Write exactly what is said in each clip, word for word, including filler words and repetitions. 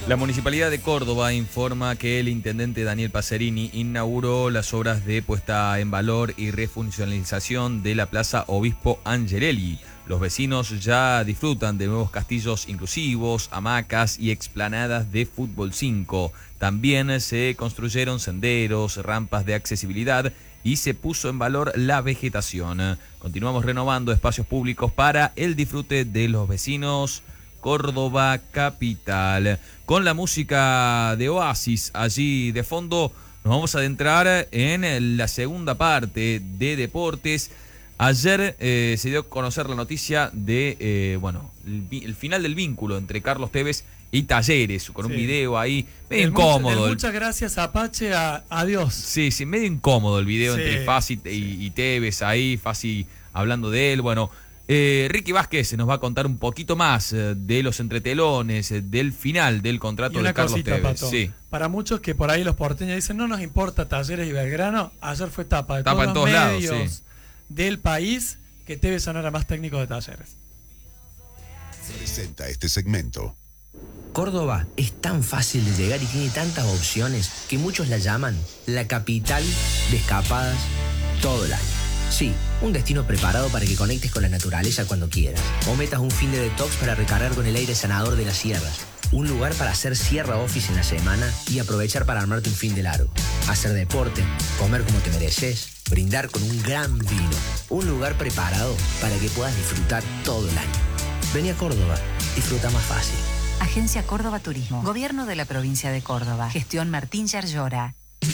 La Municipalidad de Córdoba informa que el intendente Daniel Pacerini inauguró las obras de puesta en valor y refuncionalización de la Plaza Obispo Angelelli. Los vecinos ya disfrutan de nuevos castillos inclusivos, hamacas y explanadas de fútbol cinco. También se construyeron senderos, rampas de accesibilidad y se puso en valor la vegetación. Continuamos renovando espacios públicos para el disfrute de los vecinos. Córdoba Capital. Con la música de Oasis allí de fondo, nos vamos a adentrar en la segunda parte de deportes. Ayer eh, se dio a conocer la noticia de, eh, bueno, el, el final del vínculo entre Carlos Tevez y Talleres, con un sí. video ahí medio de incómodo. Mucha, muchas gracias, Apache, a, a Dios. Sí, sí, medio incómodo el video sí. entre Fassi y, y Tevez ahí, Fassi hablando de él, bueno... Eh, Ricky Vázquez nos va a contar un poquito más eh, de los entretelones, eh, del final del contrato de Carlos cosita, Tevez. Pato. Sí. Para muchos que por ahí los porteños dicen no nos importa Talleres y Belgrano, ayer fue tapa de tapa todos en todos los lados, medios sí. del país que Tevez no era más técnico de Talleres. Presenta este segmento. Córdoba es tan fácil de llegar y tiene tantas opciones que muchos la llaman la capital de escapadas todo el año. Sí, un destino preparado para que conectes con la naturaleza cuando quieras. O metas un fin de detox para recargar con el aire sanador de las sierras. Un lugar para hacer sierra office en la semana y aprovechar para armarte un fin de largo. Hacer deporte, comer como te mereces, brindar con un gran vino. Un lugar preparado para que puedas disfrutar todo el año. Vení a Córdoba, disfruta más fácil. Agencia Córdoba Turismo. Gobierno de la provincia de Córdoba. Gestión Martín Yarlora.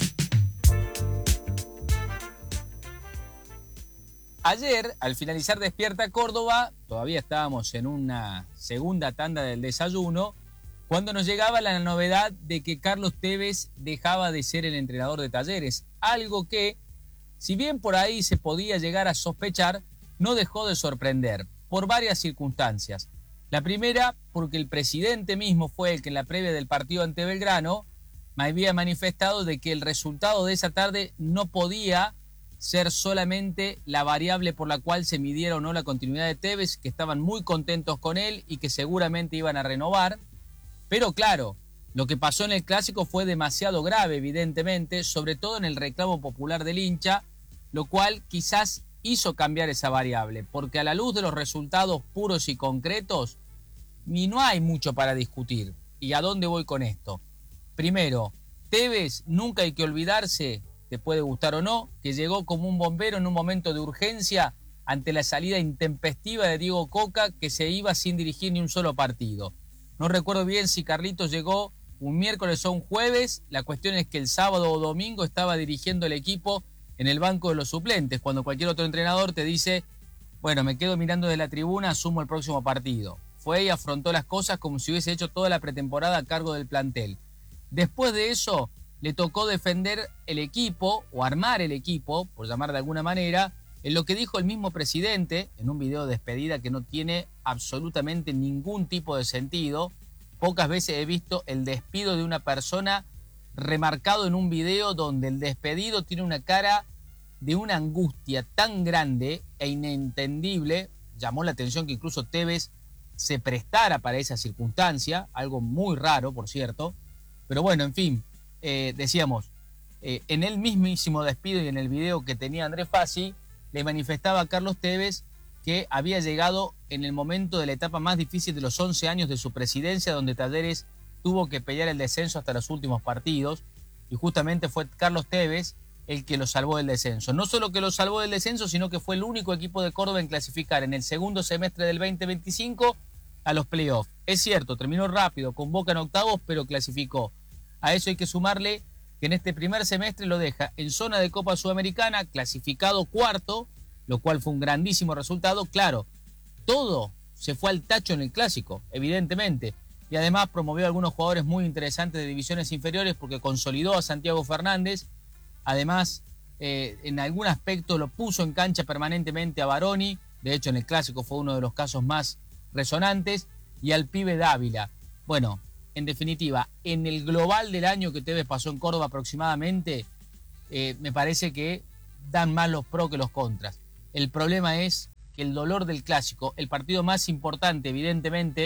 Ayer, al finalizar Despierta Córdoba, todavía estábamos en una segunda tanda del desayuno, cuando nos llegaba la novedad de que Carlos Tevez dejaba de ser el entrenador de Talleres. Algo que, si bien por ahí se podía llegar a sospechar, no dejó de sorprender, por varias circunstancias. La primera, porque el presidente mismo fue el que en la previa del partido ante Belgrano me había manifestado de que el resultado de esa tarde no podía ser solamente la variable por la cual se midiera o no la continuidad de Tevez, que estaban muy contentos con él y que seguramente iban a renovar. Pero claro, lo que pasó en el Clásico fue demasiado grave, evidentemente, sobre todo en el reclamo popular del hincha, lo cual quizás hizo cambiar esa variable, porque a la luz de los resultados puros y concretos, ni no hay mucho para discutir. ¿Y a dónde voy con esto? Primero, Tevez, nunca hay que olvidarse, te puede gustar o no, que llegó como un bombero en un momento de urgencia ante la salida intempestiva de Diego Coca, que se iba sin dirigir ni un solo partido. No recuerdo bien si Carlitos llegó un miércoles o un jueves, la cuestión es que el sábado o domingo estaba dirigiendo el equipo en el banco de los suplentes, cuando cualquier otro entrenador te dice, bueno, me quedo mirando de la tribuna, asumo el próximo partido. Fue y afrontó las cosas como si hubiese hecho toda la pretemporada a cargo del plantel. Después de eso, le tocó defender el equipo, o armar el equipo, por llamar de alguna manera, en lo que dijo el mismo presidente, en un video de despedida que no tiene absolutamente ningún tipo de sentido. Pocas veces he visto el despido de una persona remarcado en un video donde el despedido tiene una cara de una angustia tan grande e inentendible. Llamó la atención que incluso Tevez se prestara para esa circunstancia, algo muy raro, por cierto. Pero bueno, en fin, eh, decíamos, eh, en el mismísimo despido y en el video que tenía Andrés Fassi, le manifestaba a Carlos Tevez que había llegado en el momento de la etapa más difícil de los once años de su presidencia, donde Talleres tuvo que pelear el descenso hasta los últimos partidos, y justamente fue Carlos Tevez el que lo salvó del descenso. No solo que lo salvó del descenso, sino que fue el único equipo de Córdoba en clasificar en el segundo semestre del veinte veinticinco a los playoffs. Es cierto, terminó rápido, con Boca en octavos, pero clasificó. A eso hay que sumarle que en este primer semestre lo deja en zona de Copa Sudamericana, clasificado cuarto, lo cual fue un grandísimo resultado. Claro, todo se fue al tacho en el Clásico, evidentemente. Y además promovió a algunos jugadores muy interesantes de divisiones inferiores porque consolidó a Santiago Fernández. Además, eh, en algún aspecto lo puso en cancha permanentemente a Baroni. De hecho, en el Clásico fue uno de los casos más resonantes. Y al pibe Dávila. Bueno, en definitiva, en el global del año que Tevez pasó en Córdoba aproximadamente, eh, me parece que dan más los pros que los contras. El problema es que el dolor del Clásico, el partido más importante, evidentemente,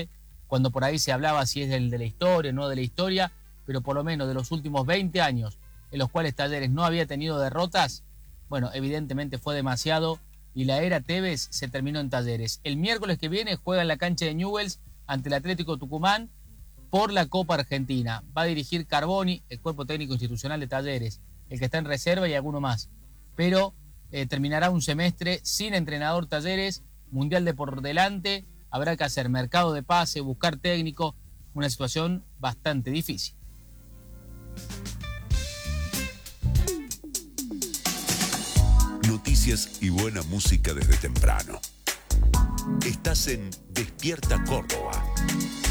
cuando por ahí se hablaba si es el de la historia o no de la historia, pero por lo menos de los últimos veinte años en los cuales Talleres no había tenido derrotas, bueno, evidentemente fue demasiado y la era Tevez se terminó en Talleres. El miércoles que viene juega en la cancha de Newell's ante el Atlético Tucumán por la Copa Argentina. Va a dirigir Carboni, el cuerpo técnico institucional de Talleres, el que está en reserva y alguno más. Pero eh, terminará un semestre sin entrenador Talleres, Mundial de por delante, habrá que hacer mercado de pase, buscar técnico, una situación bastante difícil. Noticias y buena música desde temprano. Estás en Despierta Córdoba.